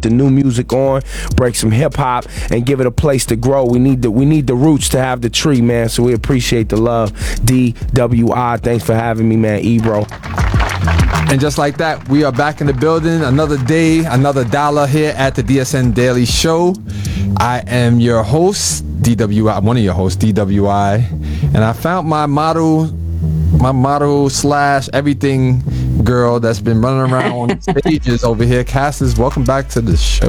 the new music on, break some hip hop, and give it a place to grow. We need the roots to have the tree, man. So we appreciate the love. DWI, thanks for having me, man. Ebro. And just like that, we are back in the building. Another day, another dollar here at the DSN Daily Show. I am your host, DWI, one of your hosts, DWI. And I found my model / everything girl that's been running around on stages over here. Cassis, welcome back to the show.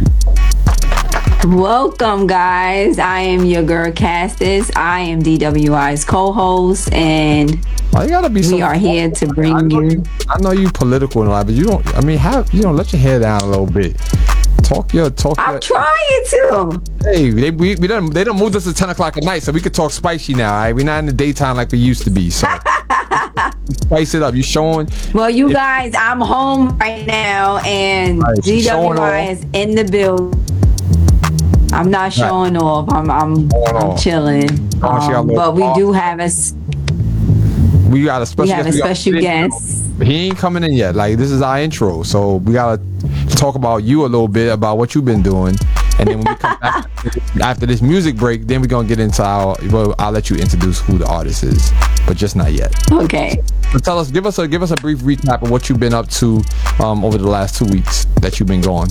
Welcome, guys. I am your girl Cassis. I am DWI's co-host, and why you gotta be we are here to bring you. I know you political and all that, but you don't. I mean, let your hair down a little bit. Talk. I'm trying to. Hey, they done moved us to 10 o'clock at night, so we could talk spicy now. All right, we're not in the daytime like we used to be. So spice it up. You showing? Well, you guys, I'm home right now, and right, DWI is in the building. I'm not showing off. I'm chilling. But we do have we got a special guest. He ain't coming in yet. Like, this is our intro, so we gotta talk about you a little bit, about what you've been doing, and then when we come back after this music break, then we're gonna get into I'll let you introduce who the artist is, but just not yet. Okay. So give us a brief recap of what you've been up to over the last 2 weeks that you've been gone.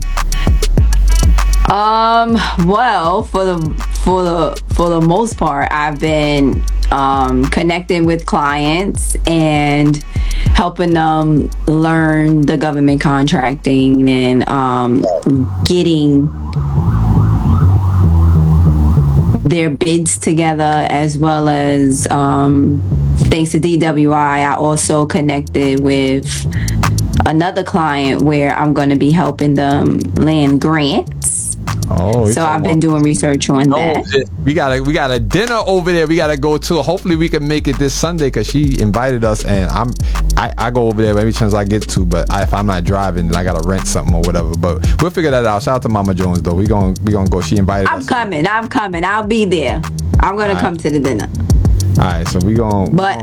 Well, for the most part, I've been connecting with clients and helping them learn the government contracting and getting their bids together, as well as thanks to DWI, I also connected with another client where I'm going to be helping them land grants. So I've been doing research on that. We got a dinner over there we got to go to. Hopefully we can make it this Sunday, because she invited us, and I go over there every chance I get to, but if I'm not driving, then I got to rent something or whatever. But we'll figure that out. Shout out to Mama Jones, though. We gonna go. She invited us. I'm coming. I'll be there. I'm going to come to the dinner. All right, so we going. But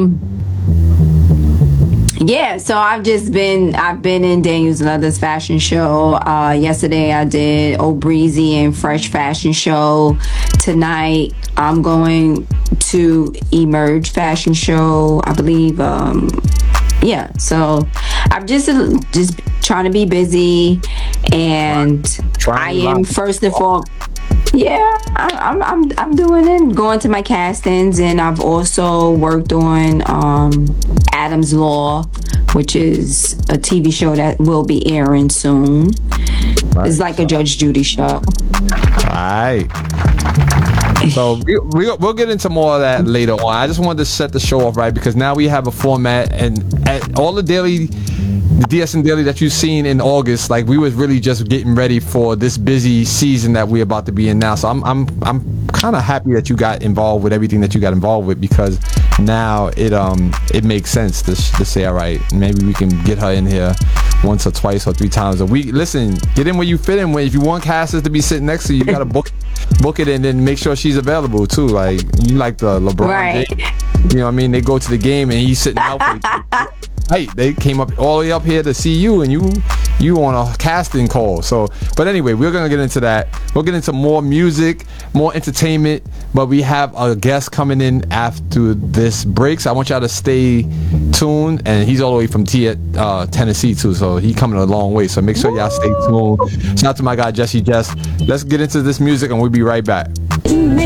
yeah, so I've been in Daniel's Leathers fashion show. Yesterday I did Old Breezy and Fresh fashion show. Tonight I'm going to Emerge fashion show, I believe. Yeah, so I'm just trying to be busy, and I am first and foremost. Yeah, I'm doing it, going to my castings, and I've also worked on Adam's Law, which is a TV show that will be airing soon. Right. It's like a Judge Judy show. All right. So we'll get into more of that later on. I just wanted to set the show off right, because now we have a format, and all the DSN Daily that you've seen in August, like, we was really just getting ready for this busy season that we're about to be in now. So I'm kind of happy that you got involved with everything that you got involved with, because now it makes sense to say, all right, maybe we can get her in here once or twice or 3 times a week. Listen, get in where you fit in. If you want Cassis to be sitting next to you, you gotta book it, and then make sure she's available too. Like, you like the LeBron, right? You know what I mean? They go to the game and he's sitting out for you. Right, they came up all the way up here to see you, and you on a casting call. So, but anyway, we're gonna get into that. We'll get into more music, more entertainment, but we have a guest coming in after this break, so I want y'all to stay tuned. And he's all the way from Tennessee too, so he coming a long way. So make sure y'all stay tuned. Shout out to my guy Jesse Jess. Let's get into this music, and we'll be right back.